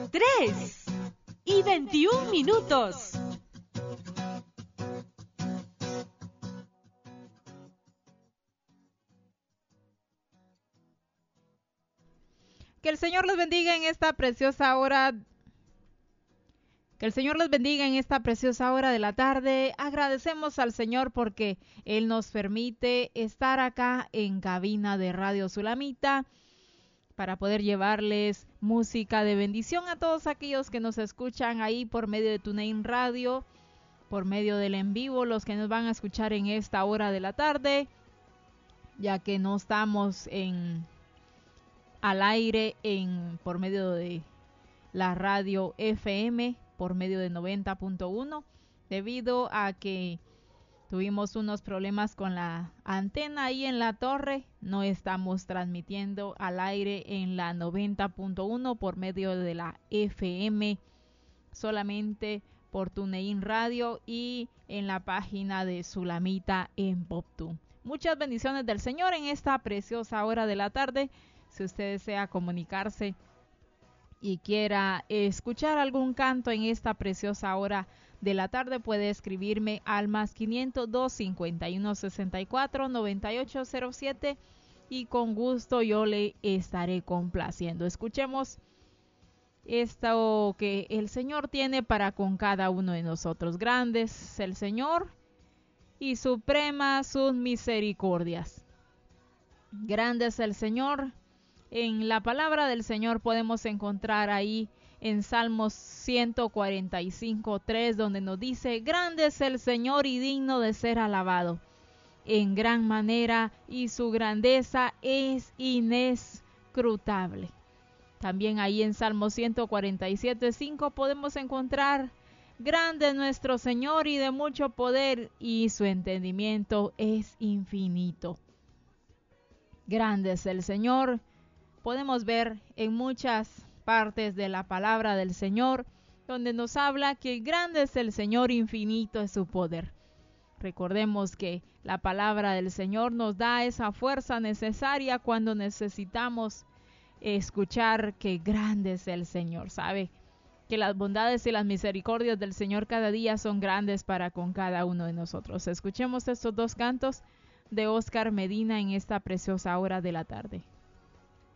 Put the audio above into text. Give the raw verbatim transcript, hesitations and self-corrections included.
tres y veintiún minutos. Que el Señor les bendiga en esta preciosa hora. Que el Señor les bendiga en esta preciosa hora de la tarde. Agradecemos al Señor porque Él nos permite estar acá en cabina de Radio Sulamita para poder llevarles música de bendición a todos aquellos que nos escuchan ahí por medio de TuneIn Radio, por medio del en vivo, los que nos van a escuchar en esta hora de la tarde, ya que no estamos en al aire en por medio de la radio F M, por medio de noventa punto uno, debido a que tuvimos unos problemas con la antena ahí en la torre. No estamos transmitiendo al aire en la noventa punto uno por medio de la F M, solamente por TuneIn Radio y en la página de Sulamita en PopTune. Muchas bendiciones del Señor en esta preciosa hora de la tarde. Si usted desea comunicarse y quiera escuchar algún canto en esta preciosa hora de la tarde, puede escribirme al más quinientos dos, cincuenta y uno, sesenta y cuatro, noventa y ocho cero siete y con gusto yo le estaré complaciendo. Escuchemos esto que el Señor tiene para con cada uno de nosotros. Grande es el Señor y supremas sus misericordias. Grande es el Señor. En la palabra del Señor podemos encontrar ahí en Salmos ciento cuarenta y cinco, tres, donde nos dice: grande es el Señor y digno de ser alabado en gran manera, y su grandeza es inescrutable. También ahí en Salmos ciento cuarenta y siete, cinco podemos encontrar: grande es nuestro Señor y de mucho poder, y su entendimiento es infinito. Grande es el Señor. Podemos ver en muchas partes de la palabra del Señor donde nos habla que grande es el Señor, infinito es su poder. Recordemos que la palabra del Señor nos da esa fuerza necesaria cuando necesitamos escuchar que grande es el Señor. Sabe que las bondades y las misericordias del Señor cada día son grandes para con cada uno de nosotros. Escuchemos estos dos cantos de Oscar Medina en esta preciosa hora de la tarde.